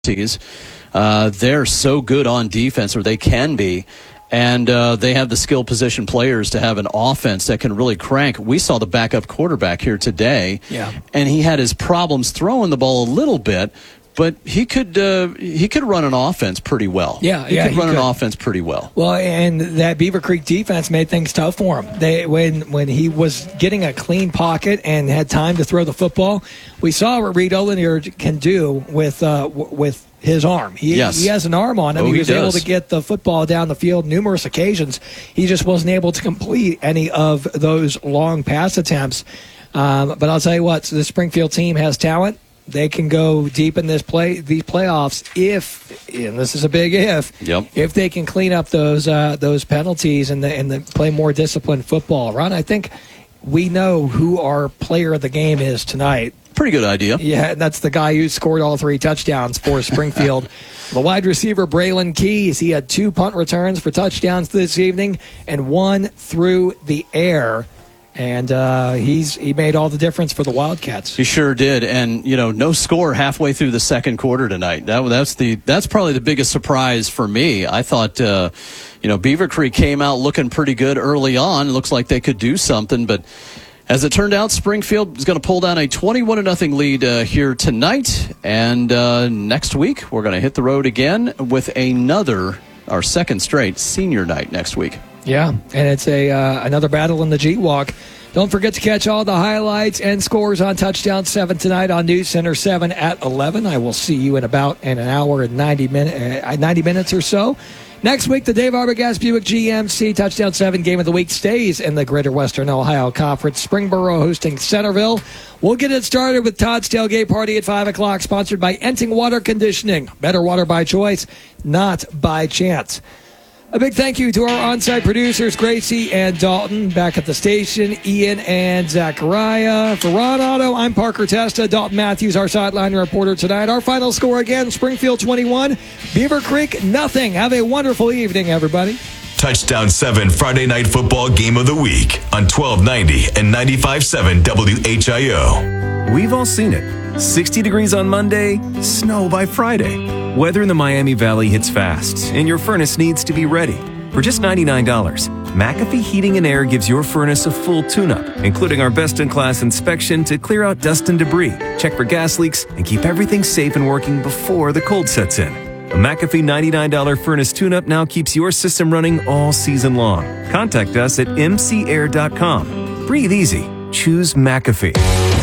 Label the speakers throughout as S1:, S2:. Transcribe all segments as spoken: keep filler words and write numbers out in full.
S1: Uh, they're so good on defense, or they can be, and uh, they have the skill position players to have an offense that can really crank. We saw the backup quarterback here today,
S2: yeah.
S1: and he had his problems throwing the ball a little bit, but he could uh, he could run an offense pretty well.
S2: Yeah,
S1: he
S2: yeah,
S1: could run
S2: he could.
S1: an offense pretty well.
S2: Well, and that Beaver Creek defense made things tough for him. They when when he was getting a clean pocket and had time to throw the football, we saw what Reed Olinier can do with uh, w- with his arm. He,
S1: yes.
S2: he has an arm on him.
S1: Oh,
S2: he
S1: he
S2: was
S1: does.
S2: able to get the football down the field numerous occasions. He just wasn't able to complete any of those long pass attempts. Um, but I'll tell you what, so the Springfield team has talent. They can go deep in this play, these playoffs if, and this is a big if,
S1: yep.
S2: if they can clean up those uh, those penalties and the, and the play more disciplined football. Ron, I think we know who our player of the game is tonight.
S1: Pretty good idea.
S2: Yeah, and that's the guy who scored all three touchdowns for Springfield. The wide receiver, Braylon Keys, he had two punt returns for touchdowns this evening and one through the air. And uh, he's he made all the difference for the Wildcats.
S1: He sure did, and you know, no score halfway through the second quarter tonight. That that's the that's probably the biggest surprise for me. I thought, uh, you know, Beaver Creek came out looking pretty good early on. Looks like they could do something, but as it turned out, Springfield is going to pull down a twenty-one to nothing lead uh, here tonight, and uh, next week we're going to hit the road again with another our second straight senior night next week.
S2: Yeah, and it's a uh, another battle in the G-Walk. Don't forget to catch all the highlights and scores on Touchdown seven tonight on News Center seven at eleven. I will see you in about in an hour and ninety, minute, uh, ninety minutes or so. Next week, the Dave Arbogast Buick G M C Touchdown seven Game of the Week stays in the Greater Western Ohio Conference. Springboro hosting Centerville. We'll get it started with Todd's Tailgate Party at five o'clock, sponsored by Enting Water Conditioning. Better water by choice, not by chance. A big thank you to our on-site producers, Gracie and Dalton, back at the station, Ian and Zachariah. For Ron Otto, I'm Parker Testa. Dalton Matthews, our sideline reporter tonight. Our final score again, Springfield twenty-one, Beaver Creek nothing. Have a wonderful evening, everybody.
S3: Touchdown seven Friday Night Football Game of the Week on twelve ninety and ninety-five point seven W H I O.
S4: We've all seen it. sixty degrees on Monday, snow by Friday. Weather in the Miami Valley hits fast, and your furnace needs to be ready. For just ninety-nine dollars, McAfee Heating and Air gives your furnace a full tune-up, including our best-in-class inspection to clear out dust and debris, check for gas leaks, and keep everything safe and working before the cold sets in. A McAfee ninety-nine dollars furnace tune-up now keeps your system running all season long. Contact us at m c air dot com. Breathe easy. Choose McAfee.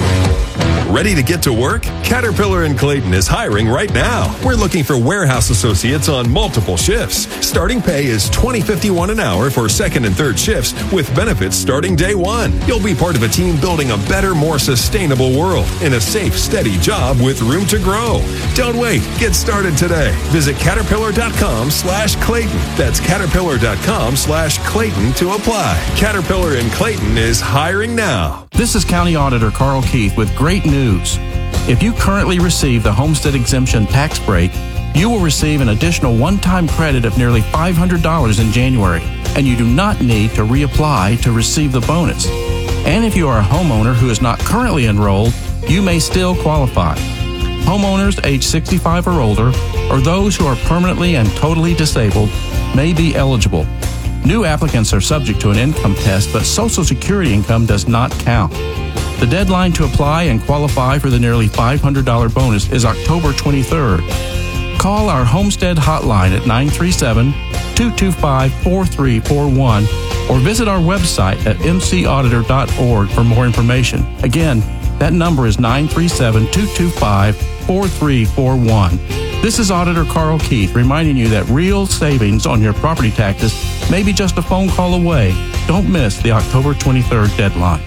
S3: Ready to get to work? Caterpillar and Clayton is hiring right now. We're looking for warehouse associates on multiple shifts. Starting pay is twenty fifty-one an hour for second and third shifts with benefits starting day one. You'll be part of a team building a better, more sustainable world in a safe, steady job with room to grow. Don't wait. Get started today. Visit caterpillar.com slash Clayton. That's caterpillar.com slash Clayton to apply. Caterpillar and Clayton is hiring now.
S5: This is County Auditor Carl Keith with great news. If you currently receive the Homestead Exemption tax break, you will receive an additional one-time credit of nearly five hundred dollars in January, and you do not need to reapply to receive the bonus. And if you are a homeowner who is not currently enrolled, you may still qualify. Homeowners age sixty-five or older, or those who are permanently and totally disabled, may be eligible. New applicants are subject to an income test, but Social Security income does not count. The deadline to apply and qualify for the nearly five hundred dollars bonus is October twenty-third. Call our Homestead hotline at nine three seven, two two five, four three four one or visit our website at m c auditor dot org for more information. Again, that number is nine three seven, two two five, four three four one. This is Auditor Carl Keith reminding you that real savings on your property taxes may be just a phone call away. Don't miss the October twenty-third deadline.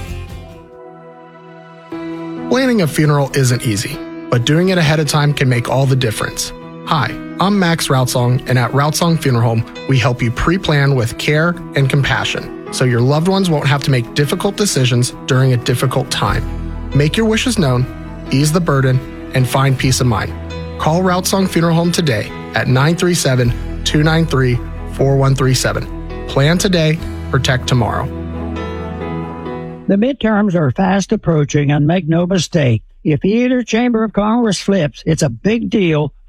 S6: Planning a funeral isn't easy, but doing it ahead of time can make all the difference. Hi, I'm Max Routsong, and at Routsong Funeral Home, we help you pre-plan with care and compassion, so your loved ones won't have to make difficult decisions during a difficult time. Make your wishes known, ease the burden, and find peace of mind. Call Routsong Funeral Home today at nine three seven, two nine three, four one three seven. Plan today, protect tomorrow.
S7: The midterms are fast approaching, and make no mistake, if either chamber of Congress flips, it's a big deal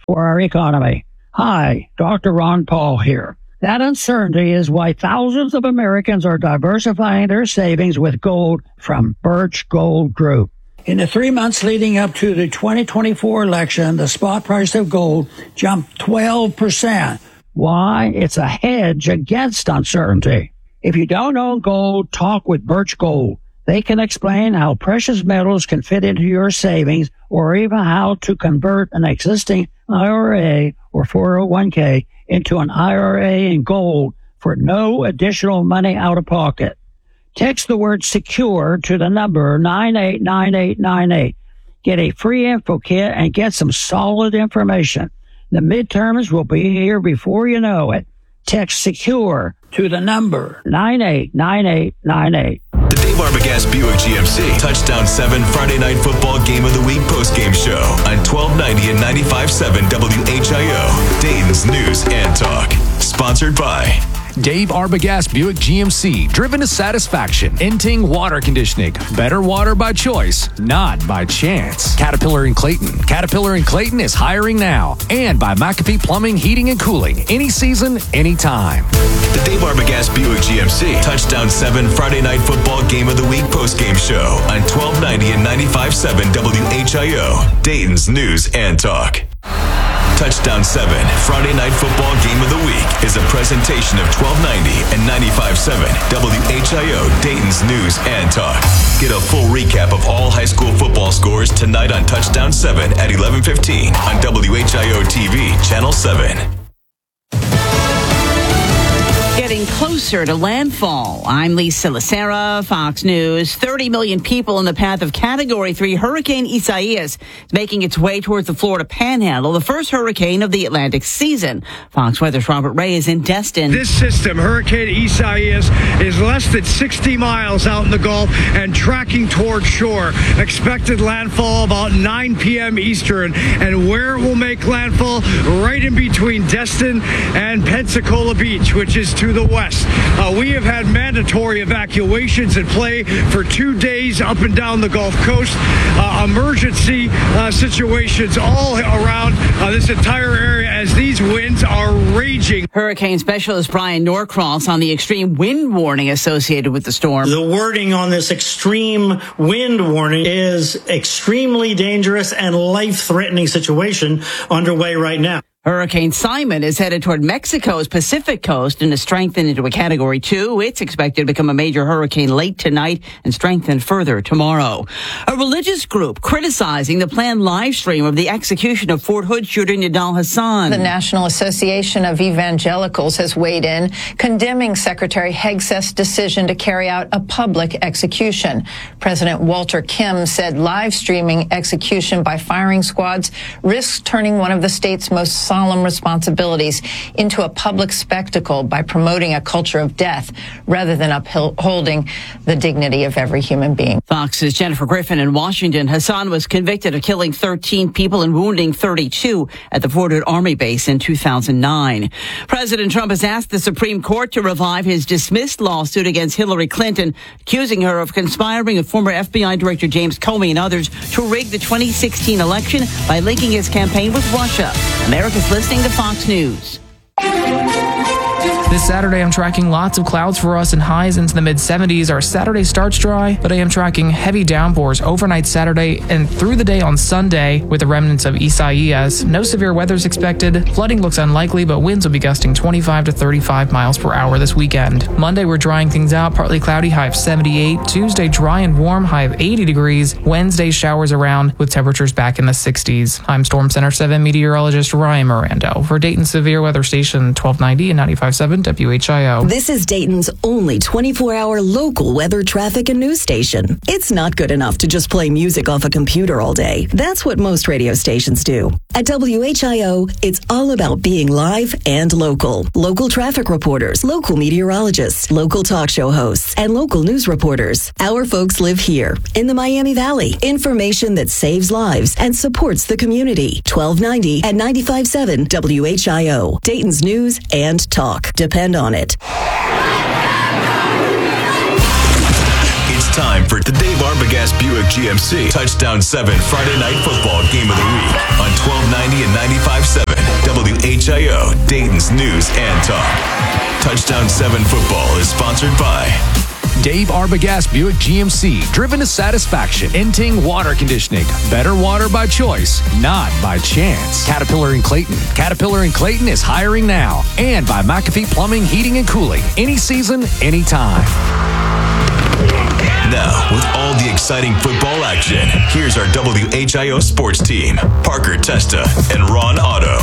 S7: for our economy. Hi, Doctor Ron Paul here. That uncertainty is why thousands of Americans are diversifying their savings with gold from Birch Gold Group. In the three months leading up to the twenty twenty-four election, the spot price of gold jumped twelve percent. Why? It's a hedge against uncertainty. If you don't own gold, talk with Birch Gold. They can explain how precious metals can fit into your savings or even how to convert an existing I R A or four oh one k into an I R A in gold for no additional money out of pocket. Text the word secure to the number nine eight nine eight nine eight. Get a free info kit and get some solid information. The midterms will be here before you know it. Text secure to the number nine eight nine eight nine eight.
S3: The Dave Arbogast Buick G M C Touchdown seven Friday Night Football Game of the Week postgame show on twelve ninety and ninety-five point seven W H I O, Dayton's News and Talk. Sponsored by
S8: Dave Arbogast Buick G M C, driven to satisfaction. Inting Water Conditioning. Better water by choice, not by chance. Caterpillar and Clayton. Caterpillar and Clayton is hiring now. And by McAfee Plumbing, Heating, and Cooling. Any season, anytime.
S3: The Dave Arbogast Buick G M C Touchdown seven Friday Night Football Game of the Week postgame show on twelve ninety and ninety-five point seven W H I O, Dayton's News and Talk. Touchdown seven Friday Night Football Game of the Week is a presentation of twelve ninety and ninety-five point seven W H I O, Dayton's News and Talk. Get a full recap of all high school football scores tonight on Touchdown seven at eleven fifteen on W H I O T V, Channel seven.
S9: Getting closer to landfall. I'm Lisa Lacera, Fox News. thirty million people in the path of Category three Hurricane Isaias making its way towards the Florida Panhandle, the first hurricane of the Atlantic season. Fox Weather's Robert Ray is in Destin.
S10: This system, Hurricane Isaias, is less than sixty miles out in the Gulf and tracking toward shore. Expected landfall about nine p.m. Eastern. And where it will make landfall? Right in between Destin and Pensacola Beach, which is to the west. Uh, we have had mandatory evacuations in play for two days up and down the Gulf Coast. Uh, emergency uh, situations all around uh, this entire area as these winds are raging.
S9: Hurricane specialist Brian Norcross on the extreme wind warning associated with the storm.
S11: The wording on this extreme wind warning is extremely dangerous and life-threatening situation underway right now.
S9: Hurricane Simon is headed toward Mexico's Pacific coast and is strengthened into a Category two. It's expected to become a major hurricane late tonight and strengthen further tomorrow. A religious group criticizing the planned live stream of the execution of Fort Hood shooter Nidal Hasan.
S12: The National Association of Evangelicals has weighed in, condemning Secretary Hegseth's decision to carry out a public execution. President Walter Kim said live streaming execution by firing squads risks turning one of the state's most solemn responsibilities into a public spectacle by promoting a culture of death rather than upholding the dignity of every human being.
S9: Fox's Jennifer Griffin in Washington. Hasan was convicted of killing thirteen people and wounding thirty-two at the Fort Hood Army base in two thousand nine. President Trump has asked the Supreme Court to revive his dismissed lawsuit against Hillary Clinton, accusing her of conspiring with former F B I Director James Comey and others to rig the twenty sixteen election by linking his campaign with Russia. America's listening to Fox News.
S13: This Saturday, I'm tracking lots of clouds for us and highs into the mid seventies. Our Saturday starts dry, but I am tracking heavy downpours overnight Saturday and through the day on Sunday with the remnants of Isaias. No severe weather is expected. Flooding looks unlikely, but winds will be gusting twenty-five to thirty-five miles per hour this weekend. Monday, we're drying things out. Partly cloudy, high of seventy-eight. Tuesday, dry and warm, high of eighty degrees. Wednesday, showers around with temperatures back in the sixties. I'm Storm Center seven meteorologist Ryan Mirando for Dayton Severe Weather Station twelve ninety and ninety-five point seven W H I O.
S14: This is Dayton's only twenty-four hour local weather, traffic, and news station. It's not good enough to just play music off a computer all day. That's what most radio stations do. At W H I O, it's all about being live and local. Local traffic reporters, local meteorologists, local talk show hosts, and local news reporters. Our folks live here in the Miami Valley. Information that saves lives and supports the community. twelve ninety and ninety-five point seven W H I O. Dayton's news and talk. Depend on it.
S3: It's time for the Dave Arbogast Buick G M C Touchdown seven Friday Night Football Game of the Week on twelve ninety and ninety-five point seven W H I O, Dayton's News and Talk. Touchdown seven Football is sponsored by
S8: Dave Arbogast Buick G M C, driven to satisfaction. Inting Water Conditioning. Better water by choice, not by chance. Caterpillar and Clayton. Caterpillar and Clayton is hiring now. And by McAfee Plumbing, Heating, and Cooling. Any season, anytime.
S3: Now, with all the exciting football action, here's our W H I O sports team, Parker Testa and Ron Otto.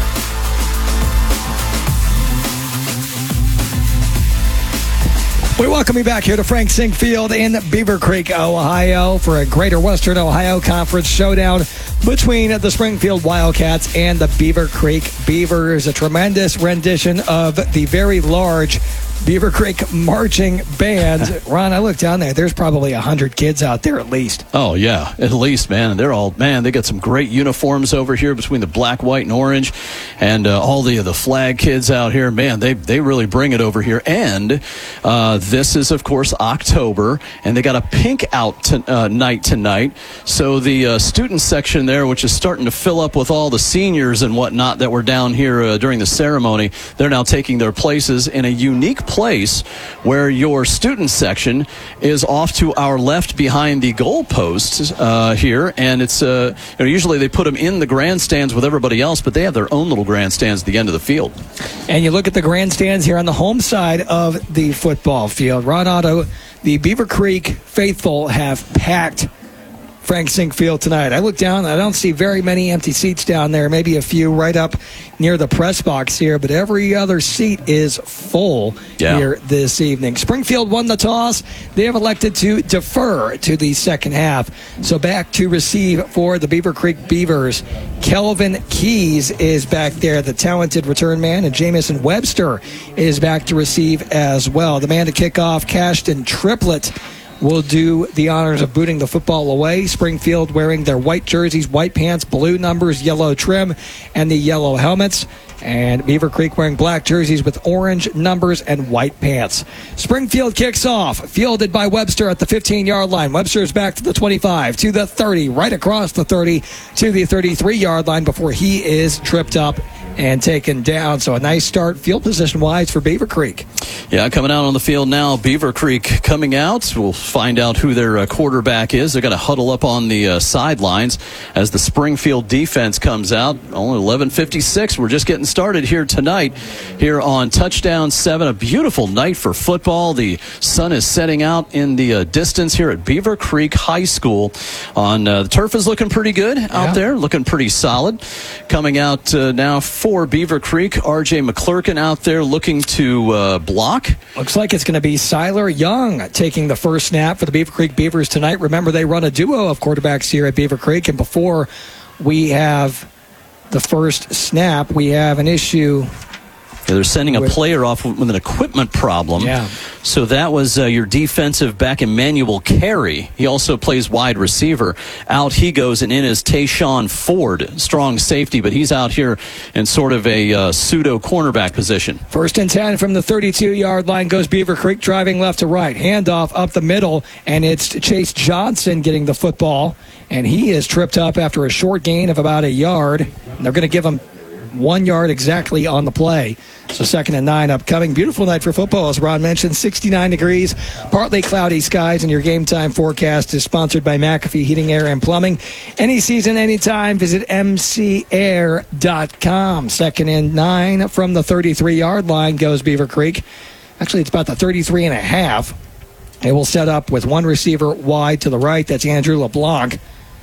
S2: We welcome you back here to Frank Sink Field in Beaver Creek, Ohio, for a Greater Western Ohio Conference showdown between the Springfield Wildcats and the Beaver Creek Beavers. A tremendous rendition of the very large Beaver Creek marching band. Ron, I looked down there. There's probably one hundred kids out there at least.
S1: Oh, yeah, at least, man. And they're all, man, they got some great uniforms over here between the black, white, and orange. And uh, all the the flag kids out here, man, they, they really bring it over here. And uh, this is, of course, October. And they got a pink out to, uh, night tonight. So the uh, student section there, which is starting to fill up with all the seniors and whatnot that were down here uh, during the ceremony, they're now taking their places in a unique place where your student section is off to our left behind the goalposts uh, here, and it's uh, you know, usually they put them in the grandstands with everybody else, but they have their own little grandstands at the end of the field.
S2: And you look at the grandstands here on the home side of the football field. Ron Otto, the Beaver Creek faithful have packed Frank Sink Field tonight. I look down, I don't see very many empty seats down there, maybe a few right up near the press box here, but every other seat is full yeah. here this evening. Springfield won the toss. They have elected to defer to the second half. So back to receive for the Beaver Creek Beavers. Kelvin Keys is back there, the talented return man, and Jamison Webster is back to receive as well. The man to kick off, Cashton Triplett, will do the honors of booting the football away. Springfield wearing their white jerseys, white pants, blue numbers, yellow trim, and the yellow helmets. And Beaver Creek wearing black jerseys with orange numbers and white pants. Springfield kicks off, fielded by Webster at the fifteen-yard line. Webster is back to the twenty-five, to the thirty, right across the thirty, to the thirty-three-yard line before he is tripped up and taken down. So a nice start field position-wise for Beaver Creek.
S1: Yeah, coming out on the field now, Beaver Creek coming out. We'll find out who their uh, quarterback is. They're going to huddle up on the uh, sidelines as the Springfield defense comes out. Only eleven fifty-six. We're just getting started here tonight here on Touchdown seven. A beautiful night for football. The sun is setting out in the uh, distance here at Beaver Creek High School. On uh, the turf is looking pretty good out yeah. there, looking pretty solid. Coming out uh, now for Beaver Creek, R J McClurkin out there looking to uh, block.
S2: Looks like it's going to be Siler Young taking the first snap for the Beaver Creek Beavers tonight. Remember, they run a duo of quarterbacks here at Beaver Creek, and before we have the first snap, we have an issue.
S1: Yeah, they're sending a player off with an equipment problem.
S2: Yeah.
S1: So that was uh, your defensive back, Emmanuel Carey. He also plays wide receiver. Out he goes, and in is Tayshawn Ford, strong safety, but he's out here in sort of a uh, pseudo cornerback position.
S2: First and ten from the thirty-two-yard line goes Beaver Creek, driving left to right. Handoff up the middle, and it's Chase Johnson getting the football, and he is tripped up after a short gain of about a yard. And they're going to give him one yard exactly on the play. So second and nine upcoming. Beautiful night for football, as Ron mentioned. sixty-nine degrees, partly cloudy skies, and your game time forecast is sponsored by McAfee Heating, Air, and Plumbing. Any season, anytime, visit m c air dot com. Second and nine from the thirty-three-yard line goes Beaver Creek. Actually, it's about the thirty-three and a half. They will set up with one receiver wide to the right. That's Andrew LeBlanc.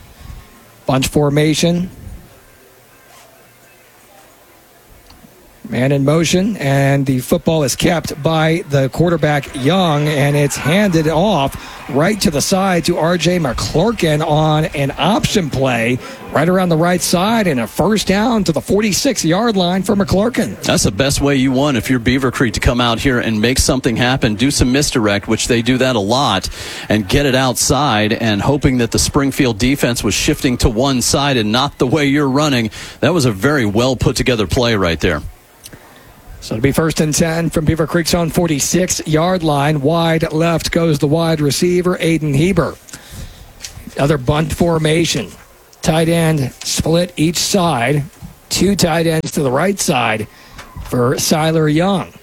S2: Bunch formation. Man in motion, and the football is kept by the quarterback, Young, and it's handed off right to the side to R J McClurkin on an option play right around the right side, and a first down to the forty-six-yard line for McClurkin.
S1: That's the best way you want if you're Beaver Creek to come out here and make something happen, do some misdirect, which they do that a lot, and get it outside, and hoping that the Springfield defense was shifting to one side and not the way you're running. That was a very well put-together play right there.
S2: So it'll be first and ten from Beaver Creek's own forty-six-yard line. Wide left goes the wide receiver, Aiden Heber. Another bunt formation. Tight end split each side. Two tight ends to the right side for Siler Young.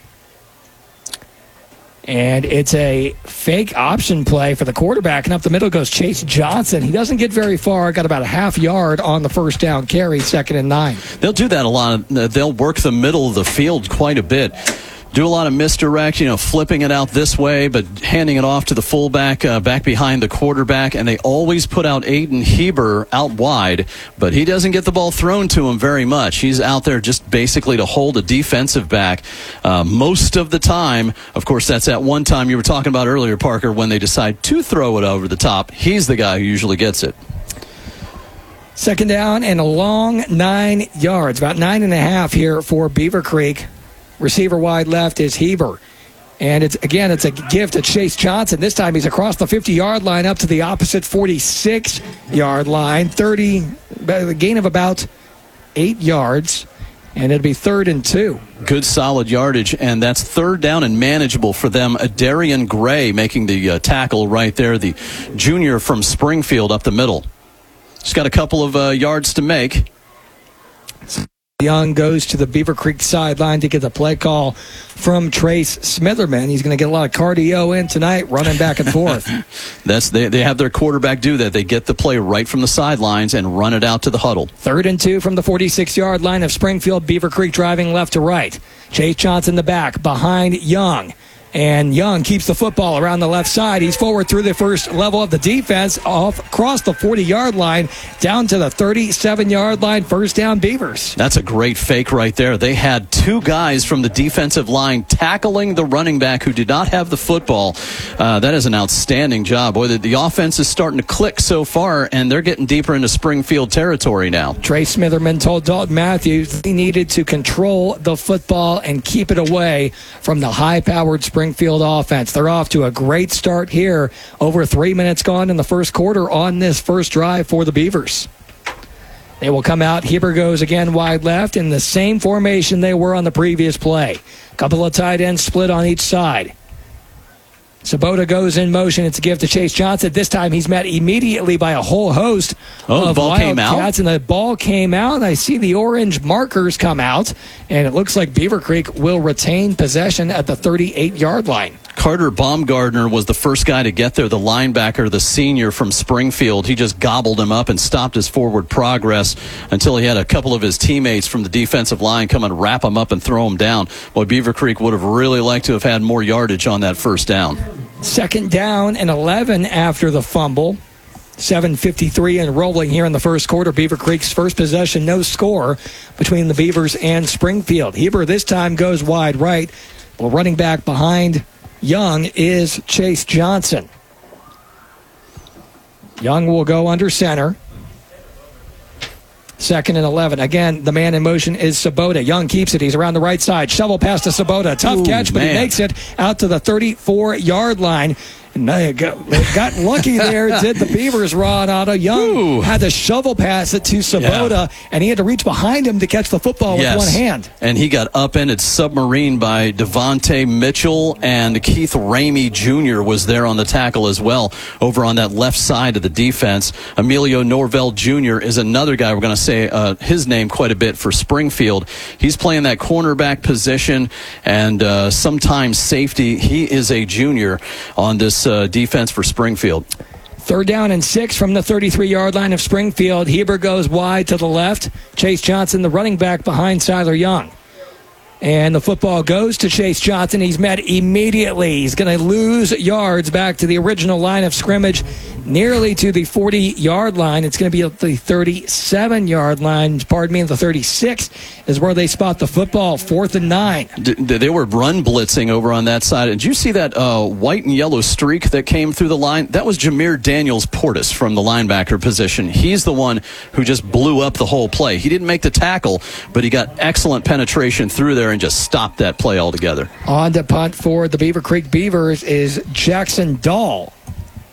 S2: And it's a fake option play for the quarterback. And up the middle goes Chase Johnson. He doesn't get very far. Got about a half yard on the first down carry, second and nine.
S1: They'll do that a lot. They'll work the middle of the field quite a bit. Do a lot of misdirect, you know, flipping it out this way, but handing it off to the fullback uh, back behind the quarterback. And they always put out Aiden Heber out wide, but he doesn't get the ball thrown to him very much. He's out there just basically to hold a defensive back uh, most of the time. Of course, that's that one time you were talking about earlier, Parker, when they decide to throw it over the top. He's the guy who usually gets it.
S2: Second down and a long nine yards, about nine and a half here for Beaver Creek. Receiver wide left is Heber. And it's again, it's a gift to Chase Johnson. This time he's across the fifty-yard line up to the opposite forty-six-yard line. thirty, a gain of about eight yards. And it'll be third and two.
S1: Good solid yardage, and that's third down and manageable for them. Darian Gray making the uh, tackle right there, the junior from Springfield up the middle. Just got a couple of uh, yards to make.
S2: Young goes to the Beaver Creek sideline to get the play call from Trace Smitherman. He's going to get a lot of cardio in tonight, running back and forth.
S1: That's they, they have their quarterback do that. They get the play right from the sidelines and run it out to the huddle.
S2: Third and two from the forty-six-yard line of Springfield. Beaver Creek driving left to right. Chase Johnson the back behind Young. And Young keeps the football around the left side. He's forward through the first level of the defense, off across the forty-yard line, down to the thirty-seven-yard line. First down, Beavers.
S1: That's a great fake right there. They had two guys from the defensive line tackling the running back who did not have the football. Uh, that is an outstanding job. Boy, the, the offense is starting to click so far, and they're getting deeper into Springfield territory now.
S2: Trey Smitherman told Dalton Matthews he needed to control the football and keep it away from the high-powered Springfield Springfield offense. They're off to a great start here. Over three minutes gone in the first quarter on this first drive for the Beavers. They will come out. Heber goes again wide left in the same formation they were on the previous play. Couple of tight ends split on each side. Sabota goes in motion. It's a gift to Chase Johnson. This time he's met immediately by a whole host
S1: oh,
S2: of
S1: the ball came out?
S2: Wildcats, and the ball came out. I see the orange markers come out, and it looks like Beaver Creek will retain possession at the thirty-eight-yard line.
S1: Carter Baumgardner was the first guy to get there, the linebacker, the senior from Springfield. He just gobbled him up and stopped his forward progress until he had a couple of his teammates from the defensive line come and wrap him up and throw him down. Boy, Beaver Creek would have really liked to have had more yardage on that first down.
S2: Second down and eleven after the fumble. seven fifty-three and rolling here in the first quarter. Beaver Creek's first possession, no score between the Beavers and Springfield. Heber this time goes wide right. Well, running back behind Young is Chase Johnson. Young will go under center. Second and eleven. Again, the man in motion is Sabota. Young keeps it. He's around the right side. Shovel pass to Sabota. Tough
S1: Ooh,
S2: catch, but
S1: man.
S2: he makes it out to the thirty-four-yard line. And they got, got lucky there, did the Beavers, Ron Otto. Young
S1: Ooh.
S2: had to shovel pass it to Sabota, yeah. and he had to reach behind him to catch the football
S1: yes.
S2: with one hand.
S1: And he got upended submarine by Devontae Mitchell, and Keith Ramey Junior was there on the tackle as well, over on that left side of the defense. Emilio Norvell Junior is another guy. We're going to say uh, his name quite a bit for Springfield. He's playing that cornerback position and uh, sometimes safety. He is a junior on this uh, defense for Springfield.
S2: Third down and six from the thirty-three-yard line of Springfield. Heber goes wide to the left. Chase Johnson, the running back, behind Siler Young. And the football goes to Chase Johnson. He's met immediately. He's going to lose yards back to the original line of scrimmage, nearly to the forty-yard line. It's going to be at the thirty-seven-yard line. Pardon me, the thirty-six is where they spot the football. Fourth and nine.
S1: They were run blitzing over on that side. Did you see that uh, white and yellow streak that came through the line? That was Jameer Daniels Portis from the linebacker position. He's the one who just blew up the whole play. He didn't make the tackle, but he got excellent penetration through there and just stopped that play altogether.
S2: On to punt for the Beaver Creek Beavers is Jackson Dahl.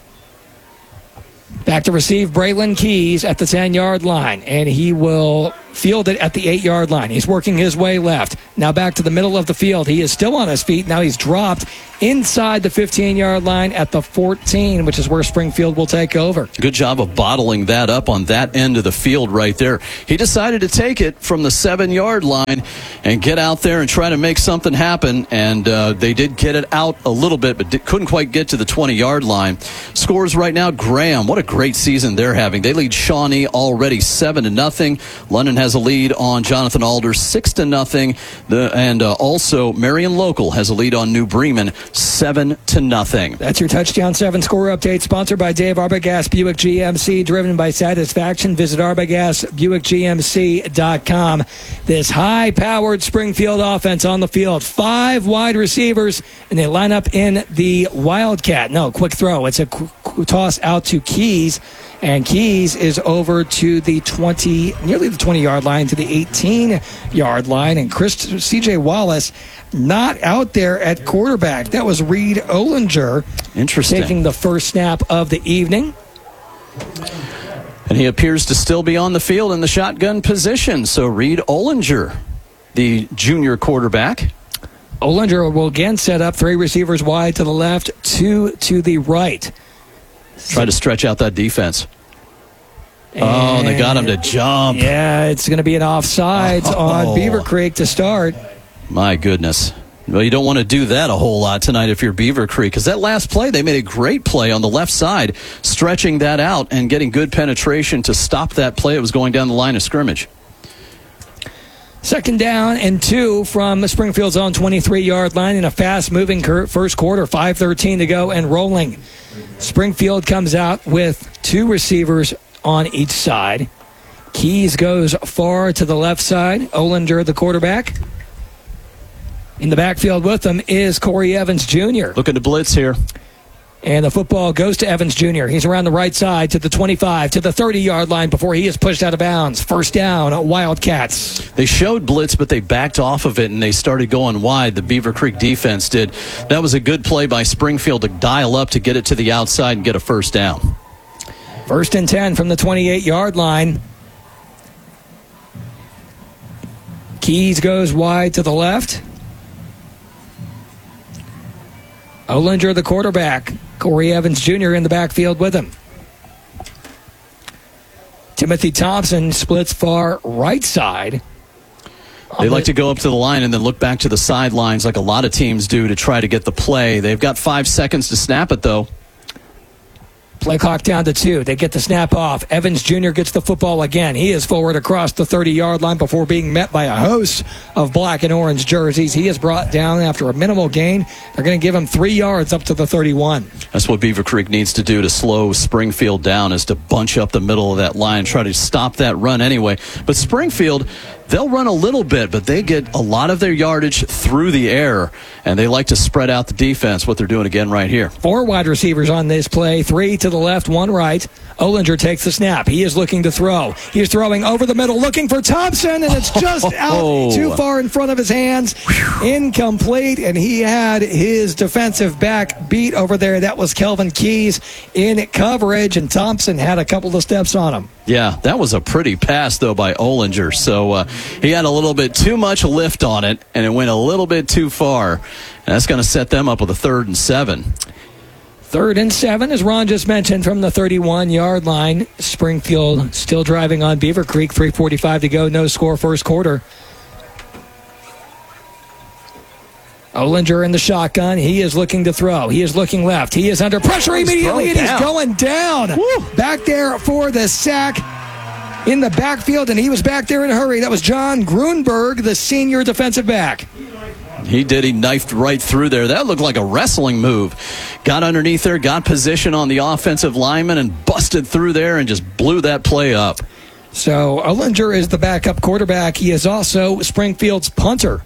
S2: Back to receive Braylon Keys at the ten-yard line, and he will fielded at the eight-yard line. He's working his way left. Now back to the middle of the field. He is still on his feet. Now he's dropped inside the fifteen-yard line at the fourteen, which is where Springfield will take over.
S1: Good job of bottling that up on that end of the field right there. He decided to take it from the seven-yard line and get out there and try to make something happen, and uh, they did get it out a little bit, but did, couldn't quite get to the twenty-yard line. Scores right now, Graham. What a great season they're having. They lead Shawnee already seven to nothing. London has a lead on Jonathan Alder, six to nothing. The, and uh, also Marion Local has a lead on New Bremen, seven to nothing.
S2: That's your Touchdown seven score update, sponsored by Dave Arbogast Buick G M C, driven by satisfaction. Visit Arbogast Buick G M C dot com. This high-powered Springfield offense on the field, five wide receivers, and they line up in the Wildcat. No, quick throw. It's a qu- qu- toss out to Keys. And Keys is over to the twenty, nearly the twenty-yard line, to the eighteen-yard line. And Chris C J Wallace not out there at quarterback. That was Reed Olinger.
S1: Interesting.
S2: Taking the first snap of the evening.
S1: And he appears to still be on the field in the shotgun position. So Reed Olinger, the junior quarterback.
S2: Olinger will again set up three receivers wide to the left, two to the right.
S1: Try to stretch out that defense. And oh, they got him to jump.
S2: Yeah, it's going to be an offsides oh. on Beaver Creek to start.
S1: My goodness. Well, you don't want to do that a whole lot tonight if you're Beaver Creek, because that last play, they made a great play on the left side, stretching that out and getting good penetration to stop that play. It was going down the line of scrimmage.
S2: Second down and two from Springfield's own twenty-three-yard line in a fast-moving first quarter, five thirteen to go and rolling. Springfield comes out with two receivers on each side. Keys goes far to the left side. Olinger, the quarterback. In the backfield with them is Corey Evans Junior
S1: Looking to blitz here.
S2: And the football goes to Evans Junior He's around the right side to the twenty-five, to the thirty-yard line before he is pushed out of bounds. First down, Wildcats.
S1: They showed blitz, but they backed off of it, and they started going wide. The Beaver Creek defense did. That was a good play by Springfield to dial up to get it to the outside and get a first down.
S2: First and ten from the twenty-eight-yard line. Keys goes wide to the left. Olinger, the quarterback. Corey Evans Junior in the backfield with him. Timothy Thompson splits far right side.
S1: They like to go up to the line and then look back to the sidelines like a lot of teams do to try to get the play. They've got five seconds to snap it, though.
S2: Play clock down to two. They get the snap off. Evans Junior gets the football again. He is forward across the thirty-yard line before being met by a host of black and orange jerseys. He is brought down after a minimal gain. They're going to give him three yards up to the thirty-one.
S1: That's what Beaver Creek needs to do to slow Springfield down, is to bunch up the middle of that line, try to stop that run anyway. But Springfield, they'll run a little bit, but they get a lot of their yardage through the air, and they like to spread out the defense, what they're doing again right here.
S2: Four wide receivers on this play, three to the left, one right. Olinger takes the snap. He is looking to throw. He is throwing over the middle, looking for Thompson, and it's just out too far in front of his hands. Incomplete, and he had his defensive back beat over there. That was Kelvin Keys in coverage, and Thompson had a couple of steps on him.
S1: Yeah, that was a pretty pass, though, by Olinger. So uh, he had a little bit too much lift on it, and it went a little bit too far. And that's going to set them up with a third and seven.
S2: Third and seven, as Ron just mentioned, from the thirty-one-yard line. Springfield still driving on Beaver Creek. three forty-five to go. No score first quarter. Olinger in the shotgun. He is looking to throw. He is looking left. He is under pressure immediately, and he's going down. Woo. Back there for the sack in the backfield, and he was back there in a hurry. That was John Grunberg, the senior defensive back.
S1: He did. He knifed right through there. That looked like a wrestling move. Got underneath there, got position on the offensive lineman, and busted through there and just blew that play up.
S2: So Olinger is the backup quarterback. He is also Springfield's punter.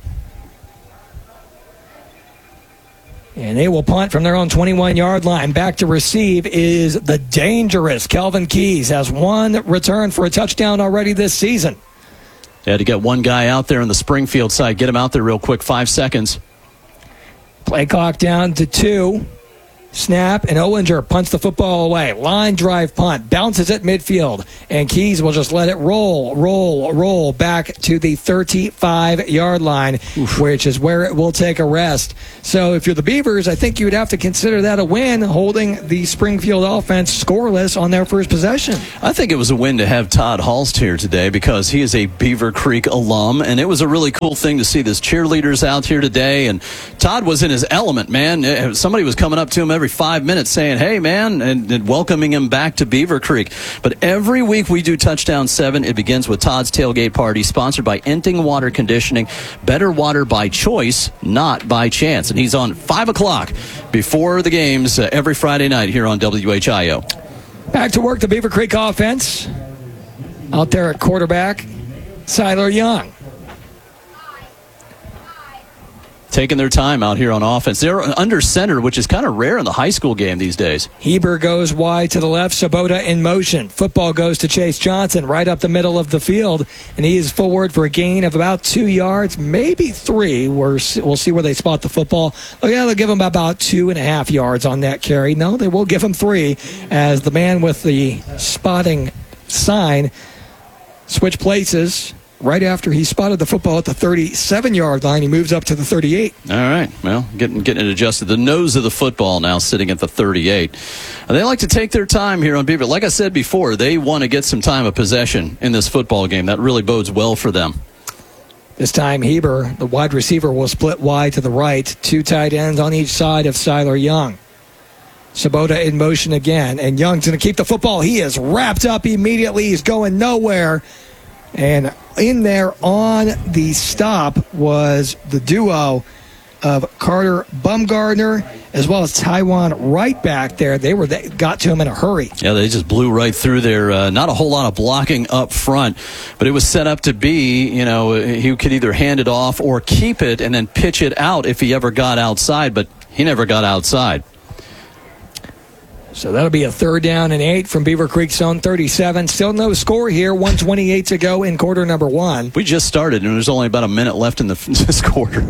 S2: And they will punt from their own twenty-one-yard line. Back to receive is the dangerous Kelvin Keys. Has one return for a touchdown already this season.
S1: They had to get one guy out there on the Springfield side. Get him out there real quick. Five seconds.
S2: Play clock down to two. Snap, and Ollinger punts the football away. Line drive punt, bounces at midfield, and Keys will just let it roll, roll, roll back to the thirty-five-yard line, Oof. which is where it will take a rest. So if you're the Beavers, I think you would have to consider that a win, holding the Springfield offense scoreless on their first possession.
S1: I think it was a win to have Todd Halst here today because he is a Beaver Creek alum, and it was a really cool thing to see this cheerleaders out here today. And Todd was in his element, man. Somebody was coming up to him every five minutes saying, hey, man, and, and welcoming him back to Beaver Creek. But every week we do Touchdown seven. It begins with Todd's Tailgate Party, sponsored by Enting Water Conditioning. Better water by choice, not by chance. And he's on five o'clock before the games uh, every Friday night here on W H I O.
S2: Back to work, the Beaver Creek offense. Out there at quarterback, Siler Young.
S1: Taking their time out here on offense. They're under center, which is kind of rare in the high school game these days.
S2: Heber goes wide to the left. Sabota in motion. Football goes to Chase Johnson right up the middle of the field, and he is forward for a gain of about two yards, maybe three. We're, we'll see where they spot the football. Oh, yeah, they'll give him about two and a half yards on that carry. No, they will give him three as the man with the spotting sign switch places. Right after he spotted the football at the thirty-seven-yard line, he moves up to the thirty-eight.
S1: All right. Well, getting getting it adjusted. The nose of the football now sitting at the thirty-eight. And they like to take their time here on Beaver. Like I said before, they want to get some time of possession in this football game. That really bodes well for them.
S2: This time, Heber, the wide receiver, will split wide to the right. Two tight ends on each side of Siler Young. Sabota in motion again, and Young's going to keep the football. He is wrapped up immediately. He's going nowhere. And in there on the stop was the duo of Carter Bumgardner as well as Taiwan right back there. They were they got to him in a hurry.
S1: Yeah, they just blew right through there. Uh, not a whole lot of blocking up front, but it was set up to be, you know, he could either hand it off or keep it and then pitch it out if he ever got outside, but he never got outside.
S2: So that'll be a third down and eight from Beaver Creek zone thirty-seven. Still no score here. one twenty-eight to go in quarter number one.
S1: We just started, and there's only about a minute left in the, this quarter.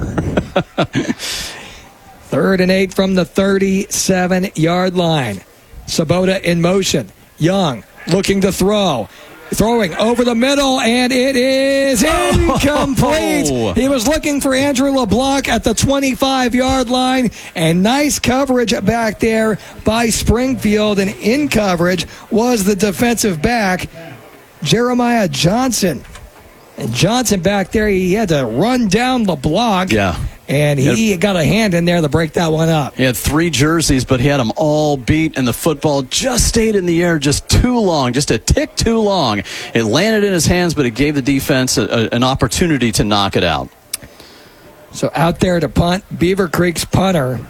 S2: Third and eight from the thirty-seven-yard line. Sabota in motion. Young looking to throw. Throwing over the middle, and it is incomplete. Oh. He was looking for Andrew LeBlanc at the twenty-five-yard line, and nice coverage back there by Springfield. And in coverage was the defensive back, Jeremiah Johnson. And Johnson back there, he had to run down LeBlanc.
S1: Yeah.
S2: And he got a hand in there to break that one up.
S1: He had three jerseys, but he had them all beat, and the football just stayed in the air just too long, just a tick too long. It landed in his hands, but it gave the defense a, a, an opportunity to knock it out.
S2: So out there to punt, Beaver Creek's punter,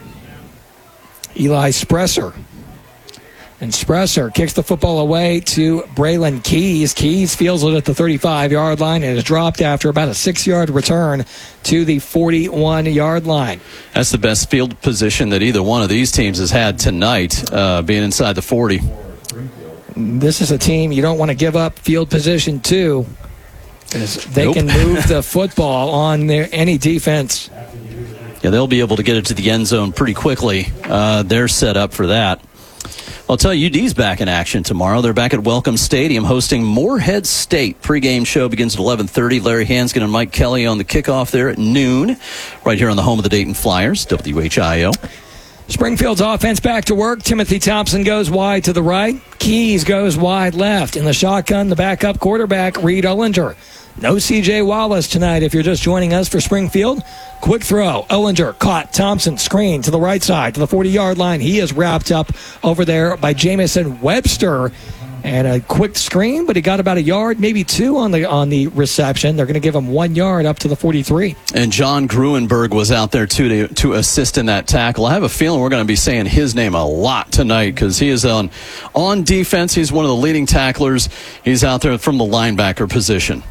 S2: Eli Spresser. And Spresser kicks the football away to Braylon Keys. Keys fields it at the thirty-five-yard line and is dropped after about a six-yard return to the forty-one-yard line.
S1: That's the best field position that either one of these teams has had tonight, uh, being inside the forty.
S2: This is a team you don't want to give up field position to, because they nope. can move the football on their, any defense.
S1: Yeah, they'll be able to get it to the end zone pretty quickly. Uh, they're set up for that. I'll tell you, U D's back in action tomorrow. They're back at Welcome Stadium hosting Morehead State. Pre-game show begins at eleven thirty. Larry Hanskin and Mike Kelly on the kickoff there at noon, right here on the home of the Dayton Flyers, W H I O.
S2: Springfield's offense back to work. Timothy Thompson goes wide to the right. Keys goes wide left. In the shotgun, the backup quarterback, Reed Ollinger. No C J Wallace tonight if you're just joining us for Springfield. Quick throw. Ollinger caught. Thompson screen to the right side to the forty-yard line. He is wrapped up over there by Jamison Webster. And a quick screen, but he got about a yard, maybe two on the on the reception. They're going to give him one yard up to the forty-three.
S1: And John Gruenberg was out there, too, to, to assist in that tackle. I have a feeling we're going to be saying his name a lot tonight because he is on, on defense. He's one of the leading tacklers. He's out there from the linebacker position.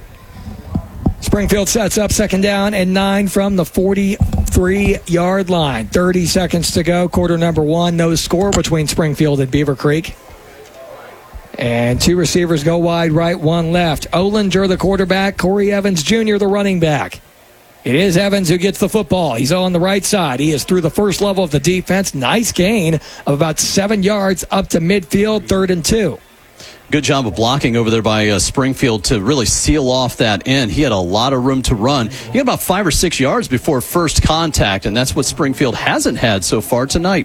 S2: Springfield sets up second down and nine from the forty-three-yard line. thirty seconds to go, quarter number one. No score between Springfield and Beaver Creek. And two receivers go wide right, one left. Ollinger, the quarterback. Corey Evans Junior, the running back. It is Evans who gets the football. He's on the right side. He is through the first level of the defense. Nice gain of about seven yards up to midfield, third and two.
S1: Good job of blocking over there by uh, Springfield to really seal off that end. He had a lot of room to run. He had about five or six yards before first contact, and that's what Springfield hasn't had so far tonight.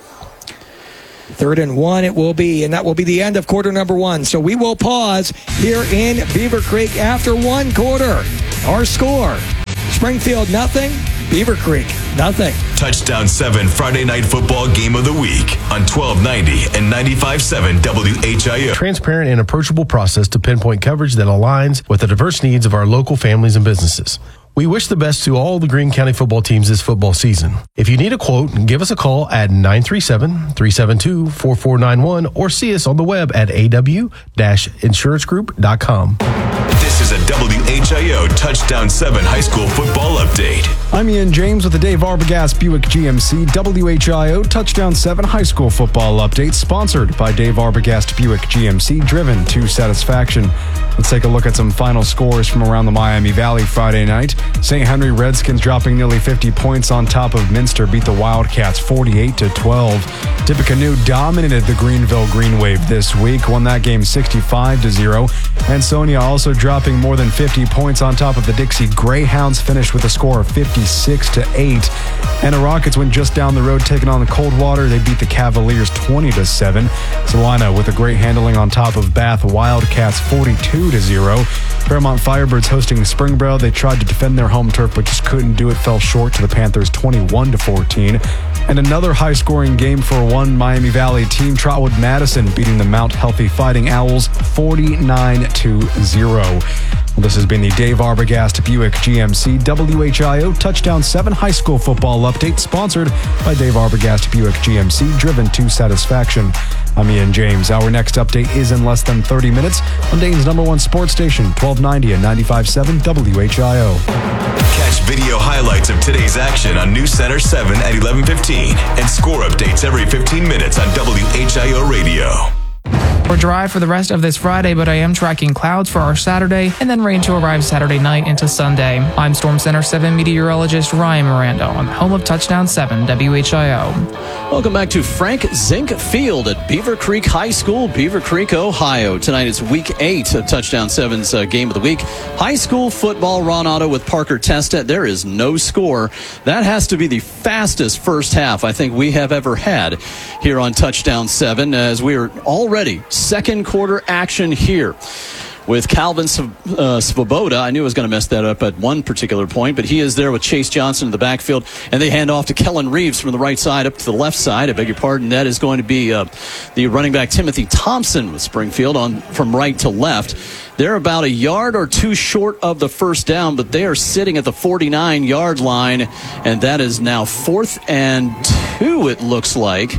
S2: Third and one it will be, and that will be the end of quarter number one. So we will pause here in Beaver Creek after one quarter. Our score, Springfield nothing, Beaver Creek nothing.
S3: Touchdown seven Friday Night Football Game of the Week on twelve ninety and ninety-five point seven W H I O.
S15: Transparent and approachable process to pinpoint coverage that aligns with the diverse needs of our local families and businesses. We wish the best to all the Greene County football teams this football season. If you need a quote, give us a call at nine three seven, three seven two, four four nine one or see us on the web at a w dash insurance group dot com.
S3: This is a W H I O Touchdown seven High School Football Update.
S16: I'm Ian James with the Dave Arbogast Buick G M C W H I O Touchdown seven High School Football Update, sponsored by Dave Arbogast Buick G M C, driven to satisfaction. Let's take a look at some final scores from around the Miami Valley Friday night. Saint Henry Redskins dropping nearly fifty points on top of Minster beat the Wildcats forty-eight to twelve. Tippecanoe dominated the Greenville Green Wave this week, won that game sixty-five to zero. Ansonia also dropping more than fifty points on top of the Dixie Greyhounds, finished with a score of fifty-six to eight. And the Rockets went just down the road taking on the Coldwater. They beat the Cavaliers twenty to seven. Salina with a great handling on top of Bath Wildcats forty-two to zero. Fairmont Firebirds hosting Springboro. They tried to defend their home turf but just couldn't do it, fell short to the Panthers twenty-one to fourteen. And another high-scoring game for one Miami Valley team, Trotwood Madison beating the Mount Healthy Fighting Owls forty-nine to zero. Well, this has been the Dave Arbogast Buick G M C W H I O Touchdown seven High School Football Update, sponsored by Dave Arbogast Buick G M C, driven to satisfaction. I'm Ian James. Our next update is in less than thirty minutes on Dane's number one sports station, twelve ninety and ninety-five point seven W H I O.
S3: Catch video highlights of today's action on News Center seven at eleven fifteen and score updates every fifteen minutes on W H I O Radio.
S13: We're dry for the rest of this Friday, but I am tracking clouds for our Saturday and then rain to arrive Saturday night into Sunday. I'm Storm Center seven meteorologist Ryan Miranda on the home of Touchdown seven W H I O.
S1: Welcome back to Frank Zink Field at Beaver Creek High School, Beaver Creek, Ohio. Tonight is week eight of Touchdown seven's uh, Game of the Week. High school football, Ron Otto with Parker Testa. There is no score. That has to be the fastest first half I think we have ever had here on Touchdown seven, as we are already second quarter action here with Calvin uh, Svoboda. I knew I was going to mess that up at one particular point, but he is there with Chase Johnson in the backfield, and they hand off to Kellen Reeves from the right side up to the left side. I beg your pardon. That is going to be uh, the running back Timothy Thompson with Springfield on from right to left. They're about a yard or two short of the first down, but they are sitting at the forty-nine-yard line, and that is now fourth and two, it looks like.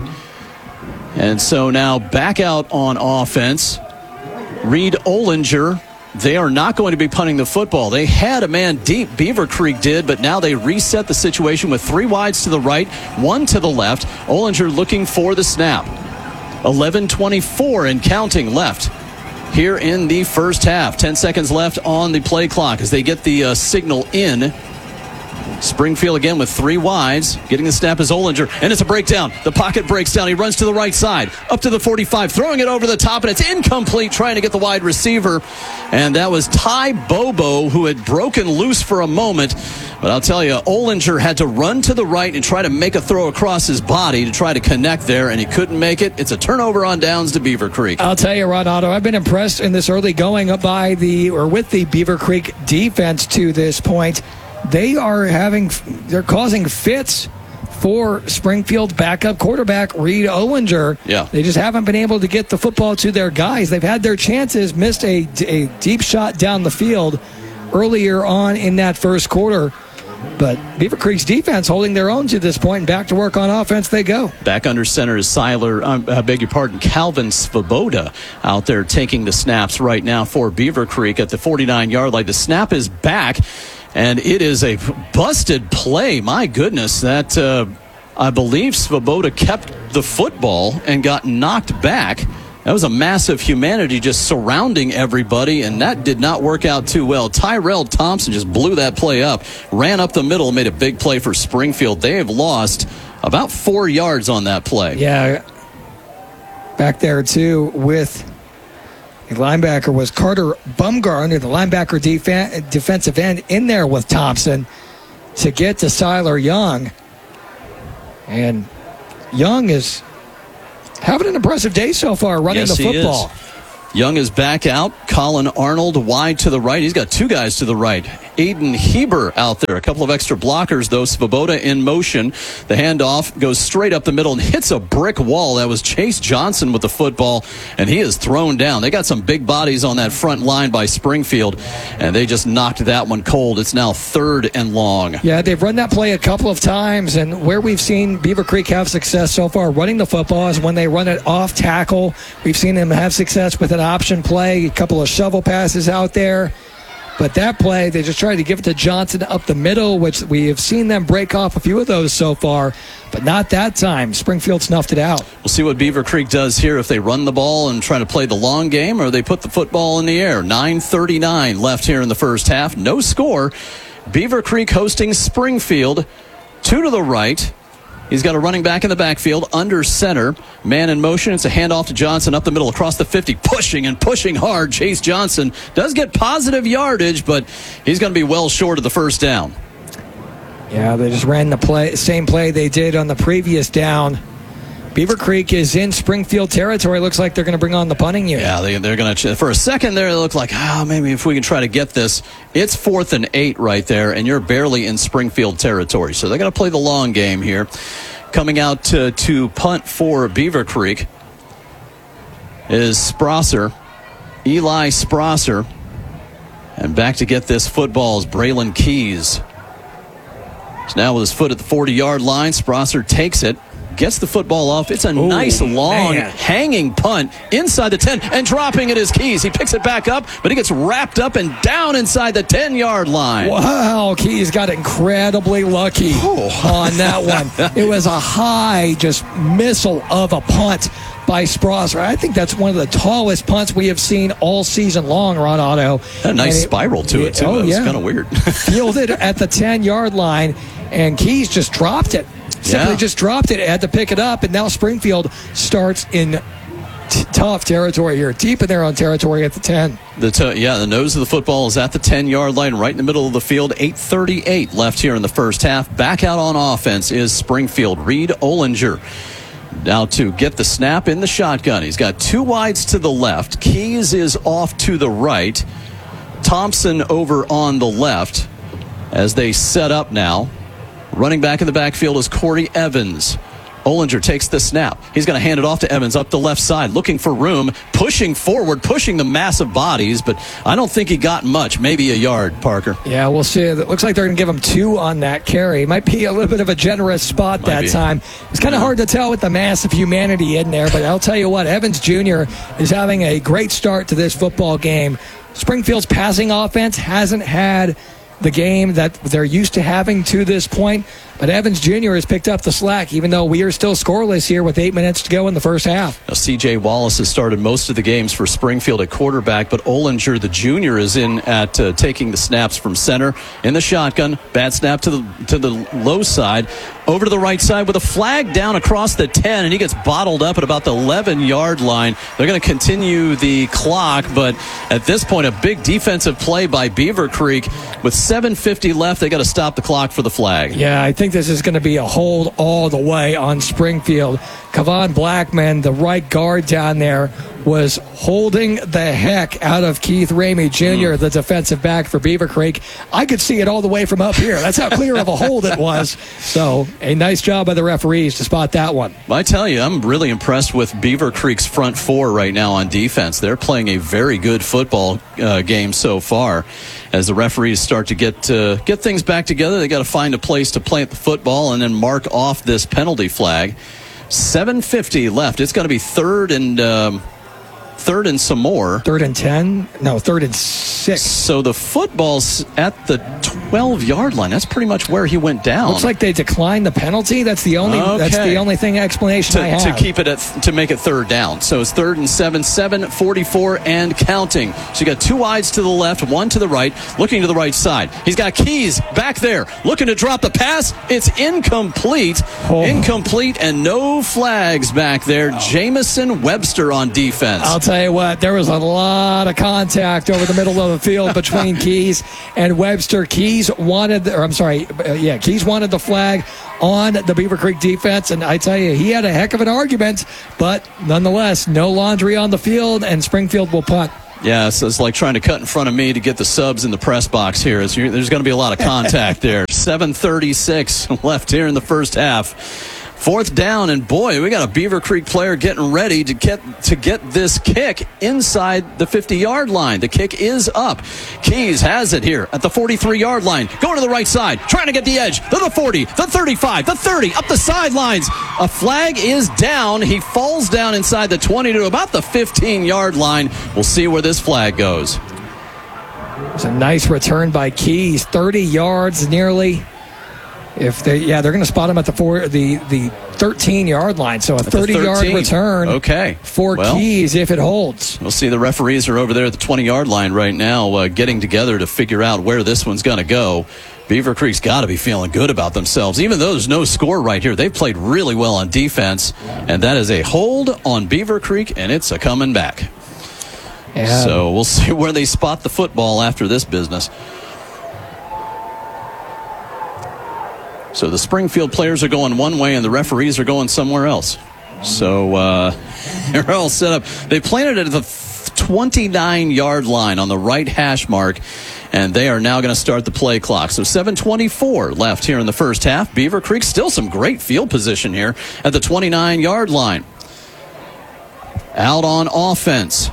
S1: And so now back out on offense, Reed Olinger. They are not going to be punting the football. They had a man deep, Beaver Creek did, but now they reset the situation with three wides to the right, one to the left. Olinger looking for the snap. eleven twenty-four and counting left here in the first half. ten seconds left on the play clock as they get the uh, signal in. Springfield again with three wides. Getting the snap is Olinger, and it's a breakdown. The pocket breaks down. He runs to the right side, up to the forty-five, throwing it over the top, and it's incomplete, trying to get the wide receiver. And that was Ty Bobo, who had broken loose for a moment. But I'll tell you, Olinger had to run to the right and try to make a throw across his body to try to connect there, and he couldn't make it. It's a turnover on downs to Beaver Creek.
S2: I'll tell you, Ron Otto, I've been impressed in this early going by the, or with the Beaver Creek defense to this point. They are having, they're causing fits for Springfield's backup quarterback, Reed Olinger.
S1: Yeah.
S2: They just haven't been able to get the football to their guys. They've had their chances, missed a, a deep shot down the field earlier on in that first quarter. But Beaver Creek's defense holding their own to this point, and back to work on offense they go.
S1: Back under center is Siler, um, I beg your pardon, Calvin Svoboda out there taking the snaps right now for Beaver Creek at the forty-nine-yard line. The snap is back, and it is a busted play. My goodness, that uh, I believe Svoboda kept the football and got knocked back. That was a massive humanity just surrounding everybody, and that did not work out too well. Tyrell Thompson just blew that play up, ran up the middle, made a big play for Springfield. They have lost about four yards on that play.
S2: Yeah, back there, too, with the linebacker was Carter Bumgarner, the linebacker def- defensive end, in there with Thompson to get to Siler Young. And Young is having an impressive day so far running
S1: yes,
S2: the football.
S1: He is. Young is back out. Colin Arnold wide to the right. He's got two guys to the right. Aiden Heber out there. A couple of extra blockers, though. Svoboda in motion. The handoff goes straight up the middle and hits a brick wall. That was Chase Johnson with the football, and he is thrown down. They got some big bodies on that front line by Springfield, and they just knocked that one cold. It's now third and long.
S2: Yeah, they've run that play a couple of times, and where we've seen Beaver Creek have success so far running the football is when they run it off tackle. We've seen them have success with an option play, a couple of shovel passes out there. But that play, they just tried to give it to Johnson up the middle, which we have seen them break off a few of those so far, but not that time. Springfield snuffed it out.
S1: We'll see what Beaver Creek does here, if they run the ball and try to play the long game, or they put the football in the air. nine thirty-nine left here in the first half. No score. Beaver Creek hosting Springfield. Two to the right. He's got a running back in the backfield, under center. Man in motion. It's a handoff to Johnson up the middle across the fifty. Pushing and pushing hard. Chase Johnson does get positive yardage, but he's going to be well short of the first down.
S2: Yeah, they just ran the play, same play they did on the previous down. Beaver Creek is in Springfield territory. Looks like they're going to bring on the punting unit.
S1: Yeah, they, they're going to. For a second there, it looked like, ah, oh, maybe if we can try to get this. It's fourth and eight right there, and you're barely in Springfield territory. So they're going to play the long game here. Coming out to, to punt for Beaver Creek is Sprosser, Eli Sprosser. And back to get this football is Braylon Keys. So now with his foot at the forty-yard line, Sprosser takes it. Gets the football off. It's a Ooh, nice, long, man. hanging punt inside the ten, and dropping it is Keys. He picks it back up, but he gets wrapped up and down inside the ten-yard line.
S2: Wow, Keys got incredibly lucky oh. on that one. It was a high, just missile of a punt by Sprosser. I think that's one of the tallest punts we have seen all season long, Ron Otto.
S1: A nice it, spiral to it, it too.
S2: Oh,
S1: that was
S2: yeah.
S1: kind of weird.
S2: Fielded at the ten-yard line, and Keys just dropped it. Simply yeah. just dropped it, had to pick it up, and now Springfield starts in t- tough territory here, deep in their own territory at the ten.
S1: The t- yeah, the nose of the football is at the ten-yard line, right in the middle of the field. eight thirty-eight left here in the first half. Back out on offense is Springfield. Reed Ollinger now to get the snap in the shotgun. He's got two wides to the left. Keys is off to the right. Thompson over on the left as they set up now. Running back in the backfield is Corey Evans. Ollinger takes the snap. He's going to hand it off to Evans up the left side, looking for room, pushing forward, pushing the massive bodies, but I don't think he got much, maybe a yard, Parker.
S2: Yeah, we'll see. It looks like they're going to give him two on that carry. Might be a little bit of a generous spot Might that be. time. It's kind of hard to tell with the massive humanity in there, but I'll tell you what, Evans Junior is having a great start to this football game. Springfield's passing offense hasn't had the game that they're used to having to this point. But Evans Junior has picked up the slack, even though we are still scoreless here with eight minutes to go in the first half.
S1: Now, C J Wallace has started most of the games for Springfield at quarterback, but Ollinger, the junior, is in at uh, taking the snaps from center in the shotgun. Bad snap to the to the low side. Over to the right side with a flag down across the ten, and he gets bottled up at about the eleven-yard line. They're going to continue the clock, but at this point, a big defensive play by Beaver Creek. With seven fifty left, they got to stop the clock for the flag.
S2: Yeah, I think this is going to be a hold all the way on Springfield. Kavon Blackman, the right guard down there, was holding the heck out of Keith Ramey Junior, mm. the defensive back for Beaver Creek. I could see it all the way from up here. That's how clear of a hold it was. So a nice job by the referees to spot that one.
S1: I tell you, I'm really impressed with Beaver Creek's front four right now on defense. They're playing a very good football uh, game so far. As the referees start to get uh, get things back together, they got to find a place to plant the football and then mark off this penalty flag. seven fifty left. It's going to be third and um, third and some more.
S2: Third and ten? No, third and six.
S1: So the football's at the twelve-yard line. That's pretty much where he went down.
S2: Looks like they declined the penalty. That's the only.
S1: Okay.
S2: That's the only thing explanation
S1: to,
S2: I have.
S1: to keep it at to make it third down. So it's third and seven, seven forty-four and counting. So you got two wides to the left, one to the right, looking to the right side. He's got Keys back there, looking to drop the pass. It's incomplete,
S2: oh.
S1: incomplete, and no flags back there. Jamison Webster on defense.
S2: I'll tell you what, there was a lot of contact over the middle of the field between Keys and Webster. Keys wanted, or I'm sorry, yeah, Keys wanted the flag on the Beaver Creek defense, and I tell you, he had a heck of an argument, but nonetheless, no laundry on the field, and Springfield will punt.
S1: Yeah, so it's like trying to cut in front of me to get the subs in the press box here. It's, there's going to be a lot of contact there. seven thirty-six left here in the first half. Fourth down, and boy, we got a Beaver Creek player getting ready to get to get this kick inside the fifty-yard line. The kick is up. Keys has it here at the forty-three-yard line. Going to the right side, trying to get the edge. To the forty, the thirty-five, the thirty, up the sidelines. A flag is down. He falls down inside the twenty to about the fifteen-yard line. We'll see where this flag goes.
S2: It's a nice return by Keys, thirty yards nearly. If they, yeah, they're going to spot him at the four, the the thirteen-yard line. So a thirty-yard return.
S1: Okay.
S2: For
S1: well,
S2: Keys if it holds.
S1: We'll see. The referees are over there at the twenty-yard line right now, uh, getting together to figure out where this one's going to go. Beaver Creek's got to be feeling good about themselves, even though there's no score right here. They've played really well on defense, and that is a hold on Beaver Creek, and it's a coming back.
S2: Yeah.
S1: So we'll see where they spot the football after this business. So the Springfield players are going one way and the referees are going somewhere else. So uh, they're all set up. They planted it at the twenty-nine-yard line on the right hash mark, and they are now going to start the play clock. So seven twenty-four left here in the first half. Beaver Creek still some great field position here at the twenty-nine-yard line. Out on offense,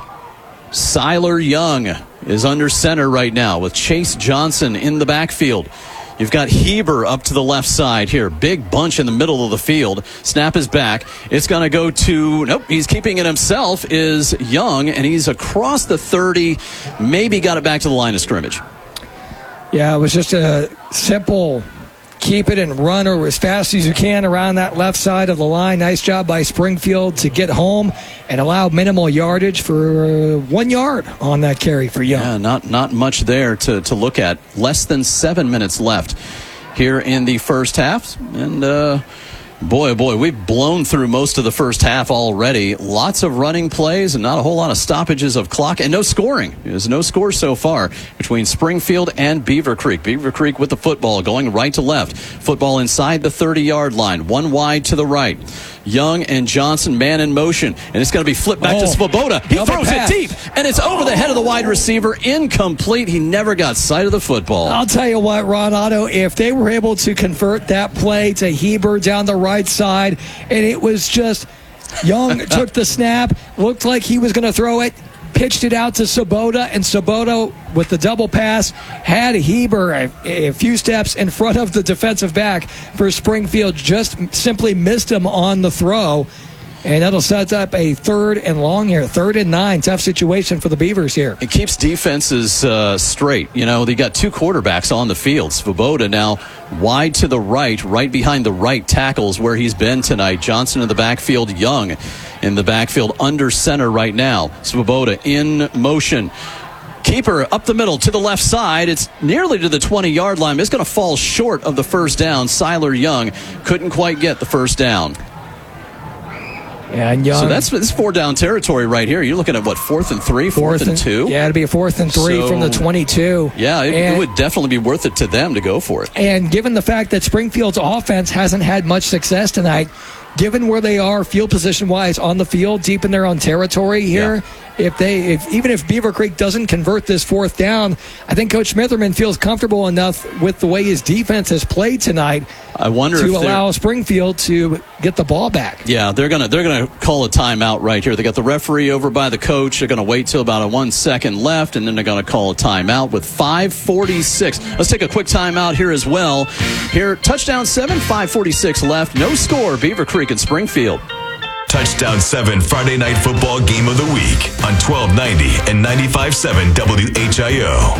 S1: Siler Young is under center right now with Chase Johnson in the backfield. You've got Heber up to the left side here. Big bunch in the middle of the field. Snap is back. It's going to go to, nope, he's keeping it himself, is Young, and he's across the thirty, maybe got it back to the line of scrimmage.
S2: Yeah, it was just a simple keep it and run or as fast as you can around that left side of the line. Nice job by Springfield to get home and allow minimal yardage for one yard on that carry for Young.
S1: Yeah, not not much there to, to look at. Less than seven minutes left here in the first half. And, uh, boy, oh boy, we've blown through most of the first half already. Lots of running plays and not a whole lot of stoppages of clock and no scoring. There's no score so far between Springfield and Beaver Creek. Beaver Creek with the football going right to left. Football inside the thirty-yard line. One wide to the right. Young and Johnson man in motion, and it's going to be flipped back
S2: oh,
S1: to Svoboda. He throws
S2: pass.
S1: it deep, and it's over the head of the wide receiver. Incomplete. He never got sight of the football.
S2: I'll tell you what, Ron Otto, if they were able to convert that play to Heber down the right side, and it was just Young took the snap, looked like he was going to throw it, pitched it out to Svoboda, and Svoboda, with the double pass, had Heber a, a few steps in front of the defensive back for Springfield, just simply missed him on the throw. And that'll set up a third and long here, third and nine. Tough situation for the Beavers here.
S1: It keeps defenses uh, straight. You know, they got two quarterbacks on the field. Svoboda now wide to the right, right behind the right tackles where he's been tonight. Johnson in the backfield, Young in the backfield under center right now. Svoboda in motion. Keeper up the middle to the left side. It's nearly to the twenty-yard line. It's going to fall short of the first down. Siler Young couldn't quite get the first down.
S2: And Young,
S1: so that's, that's four down territory right here. You're looking at, what, fourth and three, fourth, fourth and two?
S2: Yeah, it'd be a fourth and three so, from the twenty-two.
S1: Yeah, it,
S2: and,
S1: it would definitely be worth it to them to go for it.
S2: And given the fact that Springfield's offense hasn't had much success tonight, given where they are field position-wise on the field, deep in their own territory here, yeah. if they, if even if Beaver Creek doesn't convert this fourth down, I think Coach Smitherman feels comfortable enough with the way his defense has played tonight.
S1: I wonder
S2: to
S1: if
S2: allow Springfield to get the ball back.
S1: Yeah, they're gonna they're gonna call a timeout right here. They got the referee over by the coach. They're gonna wait till about a one second left, and then they're gonna call a timeout with five forty-six. Let's take a quick timeout here as well. Here, touchdown seven, five forty-six left. No score. Beaver Creek and Springfield.
S3: Touchdown seven Friday Night Football Game of the Week on twelve ninety and ninety-five point seven W H I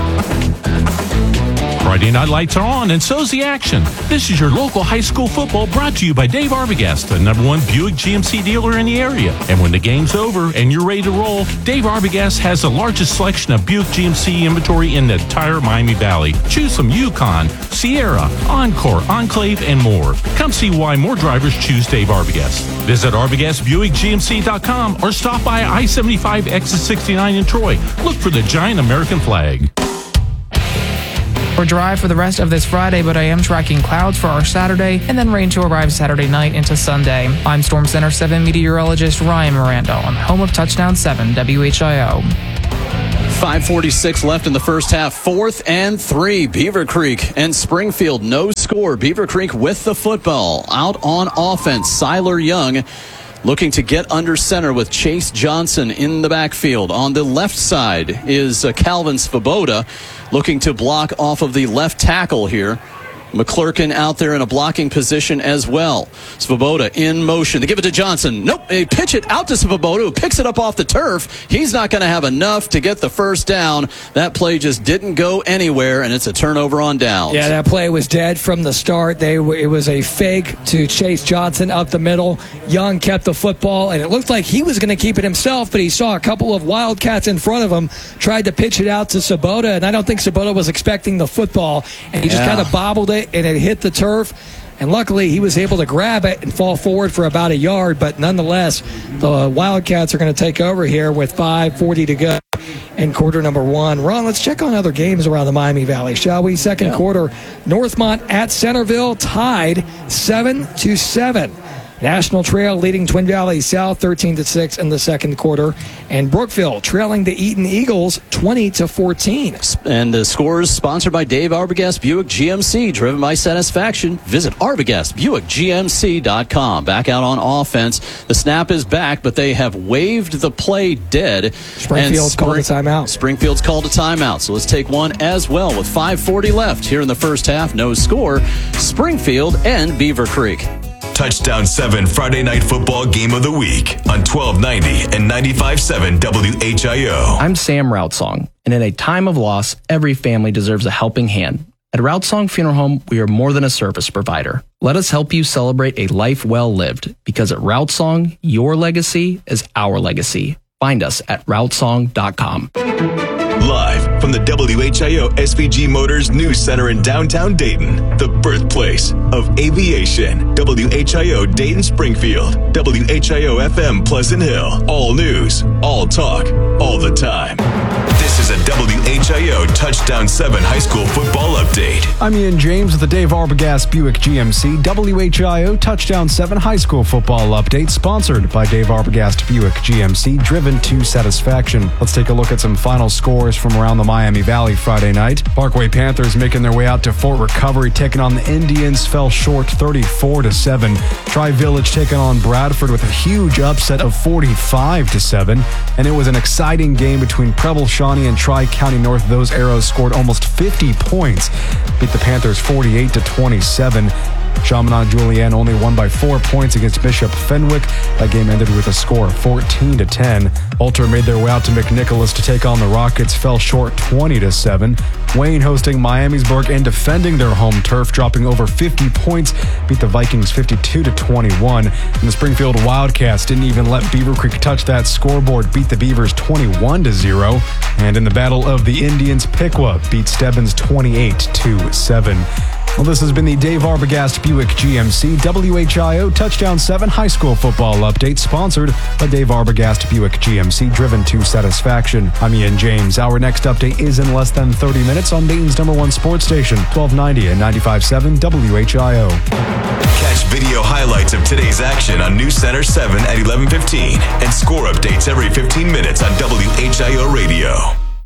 S3: O.
S5: Friday night lights are on, and so's the action. This is your local high school football brought to you by Dave Arbogast, the number one Buick G M C dealer in the area. And when the game's over and you're ready to roll, Dave Arbogast has the largest selection of Buick G M C inventory in the entire Miami Valley. Choose from Yukon, Sierra, Encore, Enclave, and more. Come see why more drivers choose Dave Arbogast. Visit Arbogast Buick G M C dot com or stop by I seventy-five exit sixty-nine in Troy. Look for the giant American flag.
S13: Or drive for the rest of this Friday, but I am tracking clouds for our Saturday and then rain to arrive Saturday night into Sunday. I'm Storm Center seven meteorologist Ryan Miranda on home of Touchdown seven W H I O.
S1: five forty-six left in the first half. Fourth and three. Beaver Creek and Springfield. No score. Beaver Creek with the football. Out on offense. Siler Young looking to get under center with Chase Johnson in the backfield. On the left side is uh, Calvin Svoboda looking to block off of the left tackle here. McClurkin out there in a blocking position as well. Svoboda in motion. They give it to Johnson. Nope. They pitch it out to Svoboda, who picks it up off the turf. He's not going to have enough to get the first down. That play just didn't go anywhere, and it's a turnover on downs.
S2: Yeah, that play was dead from the start. They It was a fake to Chase Johnson up the middle. Young kept the football, and it looked like he was going to keep it himself, but he saw a couple of Wildcats in front of him, tried to pitch it out to Svoboda, and I don't think Svoboda was expecting the football, and he just
S1: Yeah.
S2: kind of bobbled it, and it hit the turf. And luckily, he was able to grab it and fall forward for about a yard. But nonetheless, the Wildcats are going to take over here with five forty to go in quarter number one. Ron, let's check on other games around the Miami Valley, shall we? Second
S1: Yeah.
S2: quarter, Northmont at Centerville tied seven to seven. National Trail leading Twin Valley South thirteen to six in the second quarter, and Brookville trailing the Eaton Eagles twenty to fourteen.
S1: And the scores sponsored by Dave Arbogast Buick G M C, driven by satisfaction. Visit Arbogast Buick G M C dot com. Back out on offense. The snap is back, but they have waived the play dead.
S2: Springfield's called a timeout.
S1: Springfield's called a timeout. So let's take one as well with five forty left here in the first half. No score. Springfield and Beaver Creek.
S3: Touchdown seven Friday Night Football Game of the Week on twelve ninety and ninety-five point seven W H I O.
S17: I'm Sam Routsong, and in a time of loss, every family deserves a helping hand. At Routsong Funeral Home, we are more than a service provider. Let us help you celebrate a life well lived, because at Routsong, your legacy is our legacy. Find us at routsong dot com.
S3: Live from the W H I O S V G Motors News Center in downtown Dayton, the birthplace of aviation. W H I O Dayton Springfield, W H I O F M Pleasant Hill. All news, all talk, all the time. This is a W H I O Touchdown seven High School Football Update.
S16: I'm Ian James with the Dave Arbogast Buick G M C W H I O Touchdown seven High School Football Update, sponsored by Dave Arbogast Buick G M C, driven to satisfaction. Let's take a look at some final scores from around the Miami Valley Friday night. Parkway Panthers making their way out to Fort Recovery, taking on the Indians, fell short thirty-four to seven. Tri-Village taking on Bradford with a huge upset of forty-five to seven. And it was an exciting game between Preble, Shawnee, and Tri-County North. Those arrows scored almost fifty points, beat the Panthers forty-eight to twenty-seven. Chaminade Julienne only won by four points against Bishop Fenwick. That game ended with a score of fourteen to ten. Ultra made their way out to McNicholas to take on the Rockets, fell short twenty to seven. Wayne hosting Miamisburg and defending their home turf, dropping over fifty points, beat the Vikings fifty-two to twenty-one. And the Springfield Wildcats didn't even let Beaver Creek touch that scoreboard, beat the Beavers twenty-one to zero. And in the Battle of the Indians, Piqua beat Stebbins twenty-eight to seven. Well, this has been the Dave Arbogast Buick G M C W H I O Touchdown seven High School Football Update, sponsored by Dave Arbogast Buick G M C, driven to satisfaction. I'm Ian James. Our next update is in less than thirty minutes on Dayton's number one sports station, twelve ninety and ninety-five point seven W H I O.
S3: Catch video highlights of today's action on News Center seven at eleven fifteen and score updates every fifteen minutes on W H I O Radio.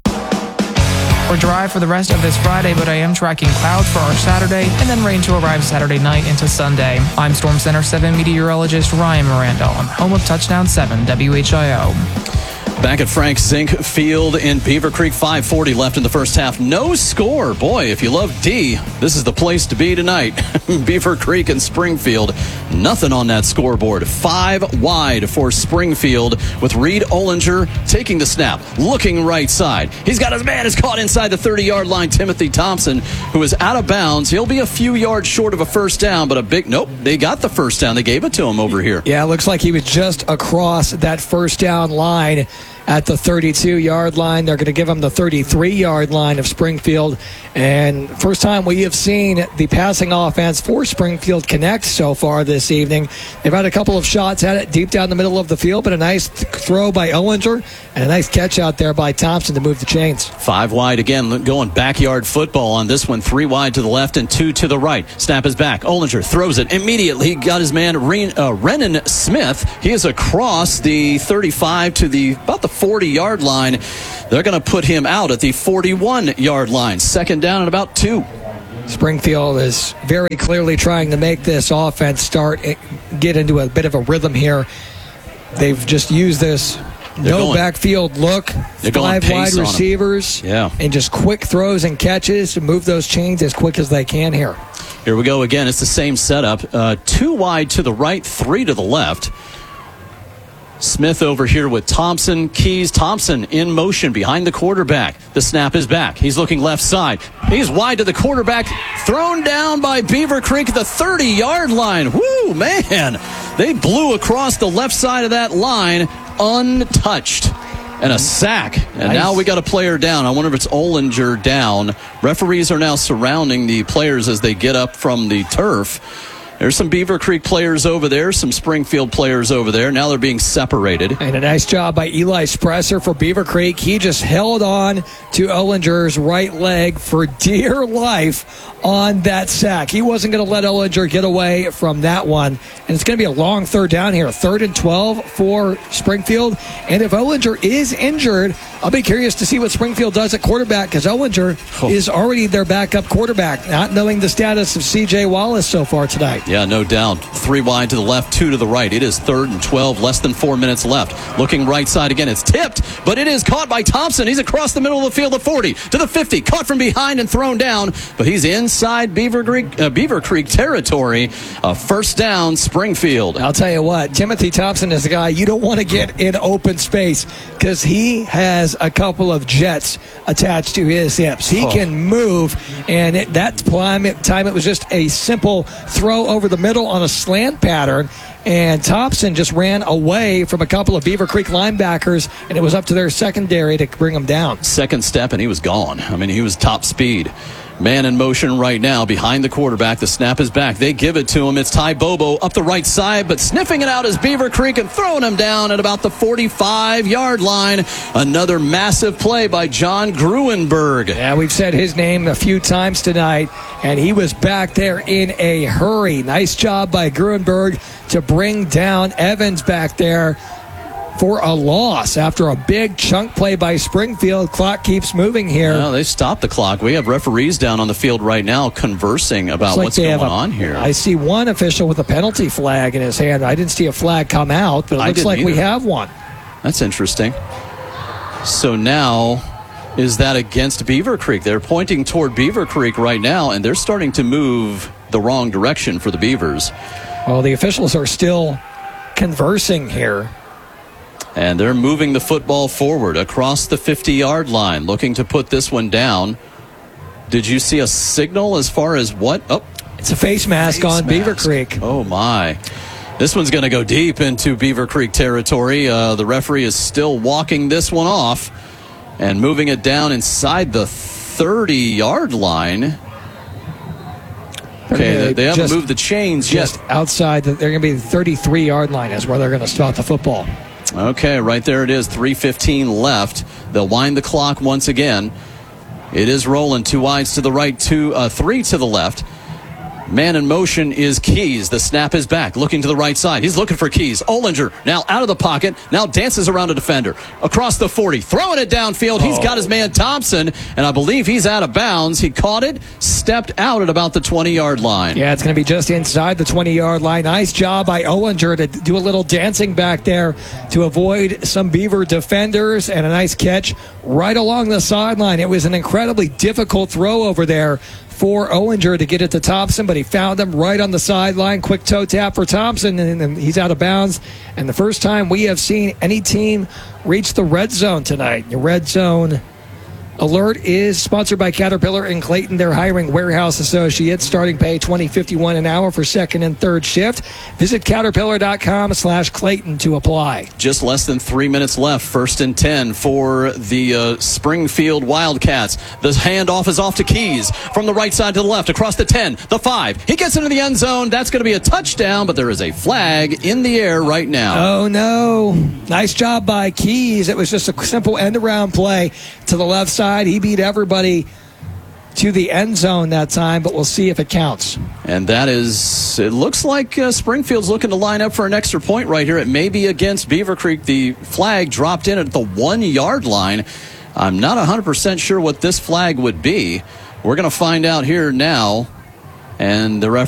S13: Or drive for the rest of this Friday, but I am tracking clouds for our Saturday and then rain to arrive Saturday night into Sunday. I'm Storm Center seven meteorologist Ryan Miranda on home of Touchdown seven W H I O.
S1: Back at Frank Zink Field in Beaver Creek, five forty left in the first half. No score. Boy, if you love D, this is the place to be tonight. Beaver Creek and Springfield. Nothing on that scoreboard. Five wide for Springfield with Reed Ollinger taking the snap, looking right side. He's got his man is caught inside the thirty-yard line. Timothy Thompson, who is out of bounds. He'll be a few yards short of a first down, but a big, nope, they got the first down. They gave it to him over here.
S2: Yeah, it looks like he was just across that first down line at the thirty-two-yard line. They're going to give him the thirty-three-yard line of Springfield. And first time we have seen the passing offense for Springfield connect so far this evening. They've had a couple of shots at it deep down the middle of the field, but a nice th- throw by Ollinger and a nice catch out there by Thompson to move the chains.
S1: Five wide again, going backyard football on this one. Three wide to the left and two to the right. Snap is back. Ollinger throws it immediately. He got his man, Ren- uh, Renan Smith. He is across the thirty-five to the about the forty-yard line. They're going to put him out at the forty-one-yard line. Second down and about two.
S2: Springfield is very clearly trying to make this offense start, get into a bit of a rhythm here. They've just used this
S1: They're
S2: no
S1: going,
S2: backfield look, five wide receivers,
S1: yeah.
S2: and just quick throws and catches to move those chains as quick as they can here.
S1: Here we go again. It's the same setup. Uh, two wide to the right, three to the left. Smith over here with Thompson. Keys. Thompson in motion behind the quarterback. The snap is back. He's looking left side. He's wide to the quarterback. Thrown down by Beaver Creek at the thirty-yard line. Woo, man. They blew across the left side of that line untouched. And a sack. And nice. Now we got a player down. I wonder if it's Ollinger down. Referees are now surrounding the players as they get up from the turf. There's some Beaver Creek players over there, some Springfield players over there. Now they're being separated.
S2: And a nice job by Eli Spresser for Beaver Creek. He just held on to Ollinger's right leg for dear life on that sack. He wasn't going to let Ollinger get away from that one. And it's going to be a long third down here. Third and twelve for Springfield. And if Ollinger is injured, I'll be curious to see what Springfield does at quarterback, because Ollinger oh. is already their backup quarterback, not knowing the status of C J Wallace so far tonight.
S1: Yeah, no doubt. Three wide to the left, two to the right. It is third and twelve, less than four minutes left. Looking right side again. It's tipped, but it is caught by Thompson. He's across the middle of the field, the forty to the fifty. Caught from behind and thrown down, but he's inside Beaver Creek, uh, Beaver Creek territory. A first down, Springfield.
S2: I'll tell you what, Timothy Thompson is a guy you don't want to get in open space because he has a couple of jets attached to his hips. He oh. can move, and at that time it was just a simple throw over the middle on a slant pattern, and Thompson just ran away from a couple of Beaver Creek linebackers, and it was up to their secondary to bring him down.
S1: Second step, and he was gone. I mean, he was top speed. Man in motion right now behind the quarterback. The snap is back. They give it to him. It's Ty Bobo up the right side, but sniffing it out is Beaver Creek and throwing him down at about the forty-five-yard line. Another massive play by John Gruenberg.
S2: Yeah, we've said his name a few times tonight, and he was back there in a hurry. Nice job by Gruenberg to bring down Evans back there for a loss after a big chunk play by Springfield. Clock keeps moving here.
S1: No, they stopped the clock. We have referees down on the field right now conversing about
S2: like
S1: what's going
S2: a,
S1: on here.
S2: I see one official with a penalty flag in his hand. I didn't see a flag come out, but it looks like either. we have one.
S1: That's interesting. So now, is that against Beaver Creek? They're pointing toward Beaver Creek right now, and they're starting to move the wrong direction for the Beavers.
S2: Well, the officials are still conversing here.
S1: And they're moving the football forward across the fifty-yard line, looking to put this one down. Did you see a signal as far as what? Oh,
S2: it's a face mask face on mask. Beaver Creek.
S1: Oh, my. This one's going to go deep into Beaver Creek territory. Uh, the referee is still walking this one off and moving it down inside the thirty-yard line. Okay, they, they haven't just, moved the chains
S2: just
S1: yet.
S2: Just outside, the, they're going to be the thirty-three-yard line is where they're going to start the football.
S1: Okay, right there it is, three fifteen left. They'll wind the clock once again. It is rolling, two wides to the right, two, uh, three to the left. Man in motion is Keys. The snap is back, looking to the right side. He's looking for Keys. Ollinger now out of the pocket, now dances around a defender. Across the forty, throwing it downfield. He's got his man Thompson, and I believe he's out of bounds. He caught it, stepped out at about the twenty-yard line.
S2: Yeah, it's going to be just inside the twenty-yard line. Nice job by Ollinger to do a little dancing back there to avoid some Beaver defenders, and a nice catch right along the sideline. It was an incredibly difficult throw over there for Owinger to get it to Thompson, but he found him right on the sideline. Quick toe tap for Thompson, and, and he's out of bounds. And the first time we have seen any team reach the red zone tonight. The red zone alert is sponsored by Caterpillar and Clayton. They're hiring warehouse associates. Starting pay twenty fifty-one an hour for second and third shift. Visit caterpillar.com slash Clayton to apply.
S1: Just less than three minutes left. First and ten for the uh, Springfield Wildcats. The handoff is off to Keys from the right side to the left, across the ten, the five. He gets into the end zone. That's going to be a touchdown, but there is a flag in the air right now.
S2: Oh, no. Nice job by Keys. It was just a simple end-around play to the left side. He beat everybody to the end zone that time, but we'll see if it counts.
S1: And that is, it looks like uh, Springfield's looking to line up for an extra point right here. It may be against Beaver Creek. The flag dropped in at the one-yard line. I'm not one hundred percent sure what this flag would be. We're going to find out here now. And the ref